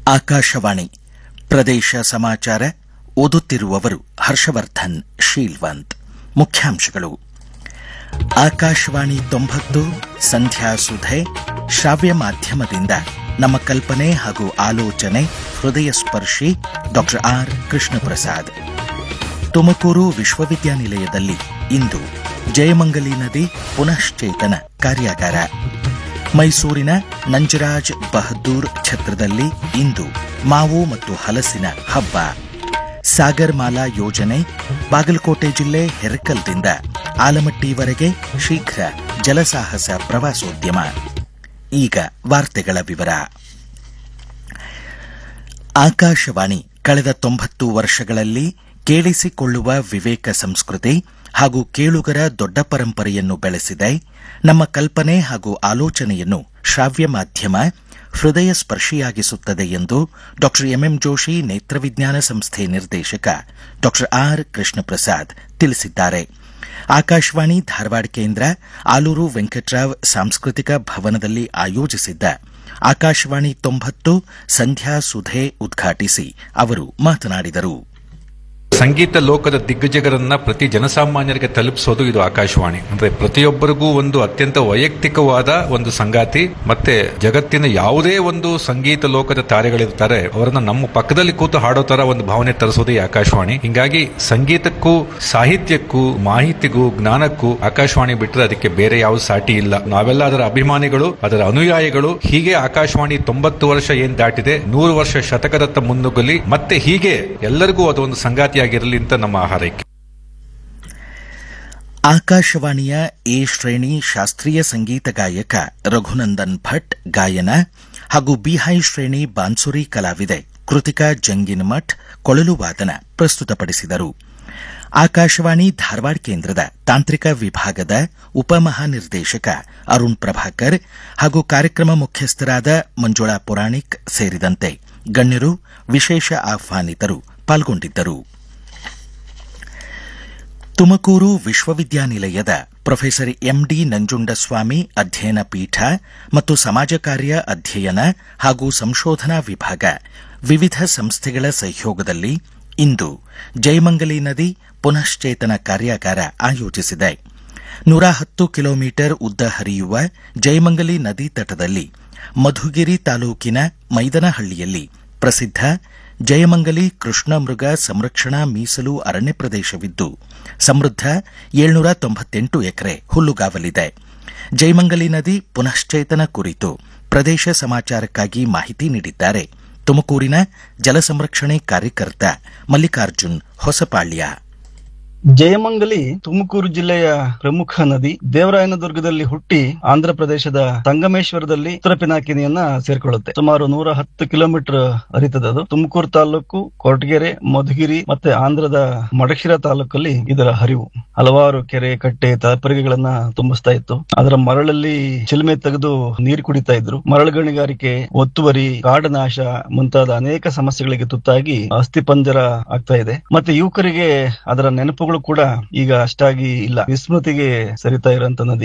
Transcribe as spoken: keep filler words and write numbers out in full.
ಆಕಾಶವಾಣಿ ಪ್ರದೇಶ ಸಮಾಚಾರ ಓದುತ್ತಿರುವವರು ಹರ್ಷವರ್ಧನ್ ಶೀಲ್ವಂತ್. ಮುಖ್ಯಾಂಶಗಳು: ಆಕಾಶವಾಣಿ ತೊಂಬತ್ತು ಸಂಧ್ಯಾ ಸುಧೆ ಶ್ರಾವ್ಯ ಮಾಧ್ಯಮದಿಂದ ನಮ್ಮ ಕಲ್ಪನೆ ಹಾಗೂ ಆಲೋಚನೆ ಹೃದಯ ಸ್ಪರ್ಶಿ ಡಾ ಆರ್ ಕೃಷ್ಣಪ್ರಸಾದ್. ತುಮಕೂರು ವಿಶ್ವವಿದ್ಯಾನಿಲಯದಲ್ಲಿ ಇಂದು ಜಯಮಂಗಲಿ ನದಿ ಪುನಶ್ಚೇತನ ಕಾರ್ಯಾಗಾರ. ಮೈಸೂರಿನ ನಂಜರಾಜ್ ಬಹದ್ದೂರ್ ಛತ್ರದಲ್ಲಿ ಇಂದು ಮಾವು ಮತ್ತು ಹಲಸಿನ ಹಬ್ಬ. ಸಾಗರ್ ಮಾಲಾ ಯೋಜನೆ ಬಾಗಲಕೋಟೆ ಜಿಲ್ಲೆ ಹೆರಕಲ್ದಿಂದ ಆಲಮಟ್ಟಿವರೆಗೆ ಶೀಘ್ರ ಜಲಸಾಹಸ ಪ್ರವಾಸೋದ್ಯಮ. ಈಗ ವಾರ್ತೆಗಳ ವಿವರ. ಆಕಾಶವಾಣಿ ಕಳೆದ ತೊಂಬತ್ತು ವರ್ಷಗಳಲ್ಲಿ ಕೇಳಿಸಿಕೊಳ್ಳುವ ವಿವೇಕ ಸಂಸ್ಕೃತಿ ಹಾಗೂ ಕೇಳುಗರ ದೊಡ್ಡ ಪರಂಪರೆಯನ್ನು ಬೆಳೆಸಿದೆ. ನಮ್ಮ ಕಲ್ಪನೆ ಹಾಗೂ ಆಲೋಚನೆಯನ್ನು ಶ್ರಾವ್ಯ ಮಾಧ್ಯಮ ಹೃದಯ ಸ್ಪರ್ಶಿಯಾಗಿಸುತ್ತದೆ ಎಂದು ಡಾ ಎಂಎಂ ಜೋಶಿ ನೇತ್ರವಿಜ್ಞಾನ ಸಂಸ್ಥೆ ನಿರ್ದೇಶಕ ಡಾ ಆರ್ ಕೃಷ್ಣಪ್ರಸಾದ್ ತಿಳಿಸಿದ್ದಾರೆ. ಆಕಾಶವಾಣಿ ಧಾರವಾಡ ಕೇಂದ್ರ ಆಲೂರು ವೆಂಕಟರಾವ್ ಸಾಂಸ್ಕೃತಿಕ ಭವನದಲ್ಲಿ ಆಯೋಜಿಸಿದ್ದ ಆಕಾಶವಾಣಿ ತೊಂಬತ್ತು ಸಂಧ್ಯಾ ಸುಧೆ ಉದ್ಘಾಟಿಸಿ ಅವರು ಮಾತನಾಡಿದರು. ಸಂಗೀತ ಲೋಕದ ದಿಗ್ಗಜರನ್ನ ಪ್ರತಿ ಜನಸಾಮಾನ್ಯರಿಗೆ ತಲುಪಿಸೋದು ಇದು ಆಕಾಶವಾಣಿ. ಅಂದ್ರೆ ಪ್ರತಿಯೊಬ್ಬರಿಗೂ ಒಂದು ಅತ್ಯಂತ ವೈಯಕ್ತಿಕವಾದ ಒಂದು ಸಂಗಾತಿ, ಮತ್ತೆ ಜಗತ್ತಿನ ಯಾವುದೇ ಒಂದು ಸಂಗೀತ ಲೋಕದ ತಾರೆಗಳಿರ್ತಾರೆ ಅವರನ್ನ ನಮ್ಮ ಪಕ್ಕದಲ್ಲಿ ಕೂತು ಹಾಡೋ ತರ ಒಂದು ಭಾವನೆ ತರಿಸೋದು ಈ ಆಕಾಶವಾಣಿ. ಹಿಂಗಾಗಿ ಸಂಗೀತಕ್ಕೂ ಸಾಹಿತ್ಯಕ್ಕೂ ಮಾಹಿತಿಗೂ ಜ್ಞಾನಕ್ಕೂ ಆಕಾಶವಾಣಿ ಬಿಟ್ಟರೆ ಅದಕ್ಕೆ ಬೇರೆ ಯಾವ ಸಾಟಿ ಇಲ್ಲ. ನಾವೆಲ್ಲ ಅದರ ಅಭಿಮಾನಿಗಳು, ಅದರ ಅನುಯಾಯಿಗಳು. ಹೀಗೆ ಆಕಾಶವಾಣಿ ತೊಂಬತ್ತು ವರ್ಷ ಏನ್ ದಾಟಿದೆ, ನೂರು ವರ್ಷ ಶತಕದತ್ತ ಮುನ್ನುಗ್ಗಲಿ, ಮತ್ತೆ ಹೀಗೆ ಎಲ್ಲರಿಗೂ ಅದೊಂದು ಸಂಗಾತಿ ಆಗಿರಲಿ ಅಂತ ನಮ್ಮ ಹಾರೈಕೆ. ಆಕಾಶವಾಣಿಯ ಎ ಶ್ರೇಣಿ ಶಾಸ್ತ್ರೀಯ ಸಂಗೀತ ಗಾಯಕ ರಘುನಂದನ್ ಭಟ್ ಗಾಯನ ಹಾಗೂ ಬಿಹೈ ಶ್ರೇಣಿ ಬಾನ್ಸುರಿ ಕಲಾವಿದೆ ಕೃತಿಕಾ ಜಂಗಿನಮಠ್ ಕೊಳಲು ವಾದನ ಪ್ರಸ್ತುತಪಡಿಸಿದರು. ಆಕಾಶವಾಣಿ ಧಾರವಾಡ ಕೇಂದ್ರದ ತಾಂತ್ರಿಕ ವಿಭಾಗದ ಉಪಮಹಾನಿರ್ದೇಶಕ ಅರುಣ್ ಪ್ರಭಾಕರ್ ಹಾಗೂ ಕಾರ್ಯಕ್ರಮ ಮುಖ್ಯಸ್ಥರಾದ ಮಂಜುಳಾ ಪುರಾಣಿಕ್ ಸೇರಿದಂತೆ ಗಣ್ಯರು, ವಿಶೇಷ ಆಹ್ವಾನಿತರು ಪಾಲ್ಗೊಂಡಿದ್ದರು. ತುಮಕೂರು ವಿಶ್ವವಿದ್ಯಾನಿಲಯದ ಪ್ರೊಫೆಸರ್ ಎಂಡಿ ನಂಜುಂಡಸ್ವಾಮಿ ಅಧ್ಯಯನ ಪೀಠ ಮತ್ತು ಸಮಾಜ ಕಾರ್ಯ ಅಧ್ಯಯನ ಹಾಗೂ ಸಂಶೋಧನಾ ವಿಭಾಗ ವಿವಿಧ ಸಂಸ್ಥೆಗಳ ಸಹಯೋಗದಲ್ಲಿ ಇಂದು ಜಯಮಂಗಲಿ ನದಿ ಪುನಶ್ಚೇತನ ಕಾರ್ಯಾಗಾರ ಆಯೋಜಿಸಿದೆ. ನೂರ ಹತ್ತು ಕಿಲೋಮೀಟರ್ ಉದ್ದ ಹರಿಯುವ ಜಯಮಂಗಲಿ ನದಿ ತಟದಲ್ಲಿ ಮಧುಗಿರಿ ತಾಲೂಕಿನ ಮೈದನಹಳ್ಳಿಯಲ್ಲಿ ಪ್ರಸಿದ್ಧ ಜಯಮಂಗಲಿ ಕೃಷ್ಣ ಮೃಗ ಸಂರಕ್ಷಣಾ ಮೀಸಲು ಅರಣ್ಯ ಪ್ರದೇಶವಿದ್ದು ಸಮೃದ್ಧ ಏಳ್ನೂರ ತೊಂಬತ್ತೆಂಟು ಎಕರೆ ಹುಲ್ಲುಗಾವಲಿದೆ. ಜಯಮಂಗಲಿ ನದಿ ಪುನಶ್ಚೇತನ ಕುರಿತು ಪ್ರದೇಶ ಸಮಾಚಾರಕ್ಕಾಗಿ ಮಾಹಿತಿ ನೀಡಿದ್ದಾರೆ ತುಮಕೂರಿನ ಜಲ ಸಂರಕ್ಷಣೆ ಕಾರ್ಯಕರ್ತ ಮಲ್ಲಿಕಾರ್ಜುನ್ ಹೊಸಪಾಳ್ಯ. ಜಯಮಂಗಲಿ ತುಮಕೂರು ಜಿಲ್ಲೆಯ ಪ್ರಮುಖ ನದಿ. ದೇವರಾಯನದುರ್ಗದಲ್ಲಿ ಹುಟ್ಟಿ ಆಂಧ್ರ ಪ್ರದೇಶದ ಸಂಗಮೇಶ್ವರದಲ್ಲಿ ಉತ್ತರ ಪಿನಾಕಿನಿಯನ್ನ ಸೇರ್ಕೊಳ್ಳುತ್ತೆ. ಸುಮಾರು ನೂರ ಹತ್ತು ಕಿಲೋಮೀಟರ್ ಹರಿತದದು. ತುಮಕೂರು ತಾಲೂಕು, ಕೊರಟಗೆರೆ, ಮಧುಗಿರಿ ಮತ್ತೆ ಆಂಧ್ರದ ಮಡಶಿರ ತಾಲೂಕಲ್ಲಿ ಇದರ ಹರಿವು. ಹಲವಾರು ಕೆರೆ, ಕಟ್ಟೆ, ತಪರಿಗೆಗಳನ್ನ ತುಂಬಿಸ್ತಾ ಇತ್ತು. ಅದರ ಮರಳಲ್ಲಿ ಚಿಲುಮೆ ತೆಗೆದು ನೀರು ಕುಡಿತಾ ಇದ್ರು. ಮರಳು ಗಣಿಗಾರಿಕೆ, ಒತ್ತುವರಿ, ಕಾಡುನಾಶ ಮುಂತಾದ ಅನೇಕ ಸಮಸ್ಯೆಗಳಿಗೆ ತುತ್ತಾಗಿ ಅಸ್ಥಿಪಂಜರ ಆಗ್ತಾ ಇದೆ. ಮತ್ತೆ ಯುವಕರಿಗೆ ಅದರ ನೆನಪುಗಳು ಕೂಡ ಈಗ ಅಷ್ಟಾಗಿ ಇಲ್ಲ. ವಿಸ್ಮೃತಿಗೆ ಸರಿತಾ ಇರುವಂತ ನದಿ.